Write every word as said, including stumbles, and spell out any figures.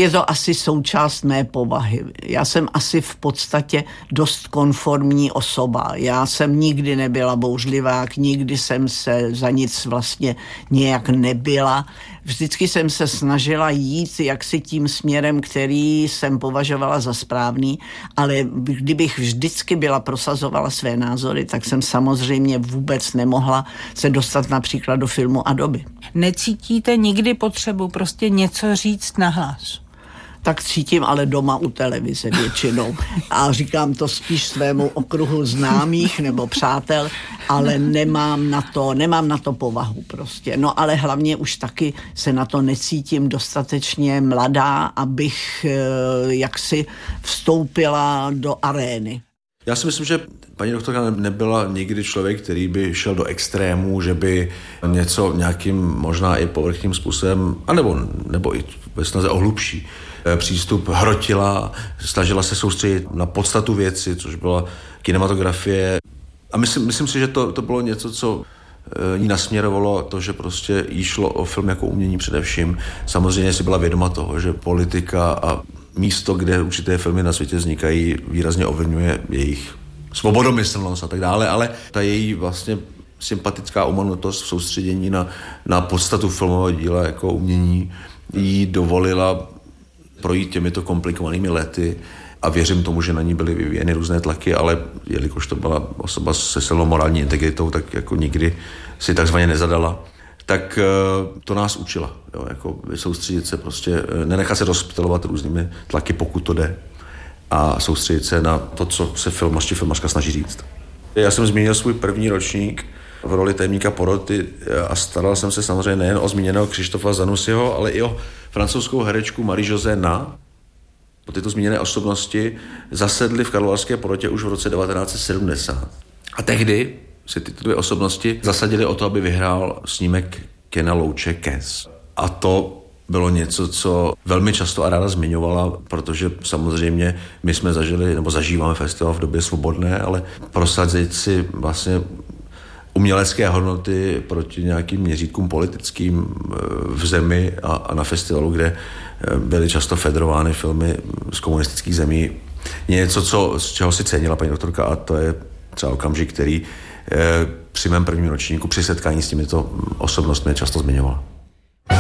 Je to asi součást mé povahy. Já jsem asi v podstatě dost konformní osoba. Já jsem nikdy nebyla bouřlivák, nikdy jsem se za nic vlastně nějak nebyla. Vždycky jsem se snažila jít jaksi tím směrem, který jsem považovala za správný, ale kdybych vždycky byla prosazovala své názory, tak jsem samozřejmě vůbec nemohla se dostat například do filmu a doby. Necítíte nikdy potřebu prostě něco říct nahlas? Tak cítím ale doma u televize většinou. A říkám to spíš svému okruhu známých nebo přátel, ale nemám na to, nemám na to povahu prostě. No ale hlavně už taky se na to necítím dostatečně mladá, abych jaksi vstoupila do arény. Já si myslím, že paní doktorka nebyla nikdy člověk, který by šel do extrémů, že by něco nějakým možná i povrchním způsobem, anebo nebo i ve snaze o hlubší přístup hrotila, snažila se soustředit na podstatu věci, což byla kinematografie. A myslím, myslím si, že to, to bylo něco, co jí nasměrovalo to, že prostě jí šlo o film jako umění především. Samozřejmě si byla vědoma toho, že politika a místo, kde určité filmy na světě vznikají, výrazně ovlivňuje jejich svobodomyslnost a tak dále, ale ta její vlastně sympatická umanutost v soustředění na, na podstatu filmového díla jako umění jí dovolila projít těmito komplikovanými lety a věřím tomu, že na ní byly vyvíjeny různé tlaky, ale jelikož to byla osoba se silnou morální integritou, tak jako nikdy si takzvaně nezadala, tak to nás učila. Jo, jako soustředit se prostě, nenechat se rozptylovat různými tlaky, pokud to jde, a soustředit se na to, co se filmař či filmařka snaží říct. Já jsem zmínil svůj první ročník v roli tajemníka poroty a staral jsem se samozřejmě nejen o zmíněného Křištofa Zanussiho, ale i o francouzskou herečku Marie-José Na. Po tyto zmíněné osobnosti zasedly v karlovarské porotě už v roce devatenáct set sedmdesát. A tehdy si tyto dvě osobnosti zasadili o to, aby vyhrál snímek Kena Loache Kes. A to bylo něco, co velmi často a ráda zmiňovala, protože samozřejmě my jsme zažili, nebo zažíváme festival v době svobodné, ale prosadit si vlastně umělecké hodnoty proti nějakým měřítkům politickým v zemi a, a na festivalu, kde byly často federovány filmy z komunistických zemí. Něco, co, z čeho si cenila paní doktorka, a to je třeba okamžik, který eh, při mém prvním ročníku při setkání s těmito osobnostmi často zmiňovala.